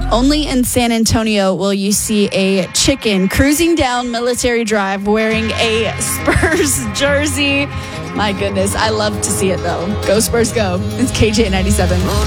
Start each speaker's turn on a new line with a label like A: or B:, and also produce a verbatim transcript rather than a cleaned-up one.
A: Only in San Antonio will you see a chicken cruising down Military Drive wearing a Spurs jersey. My goodness, I love to see it though. Go Spurs, go. It's K J ninety-seven.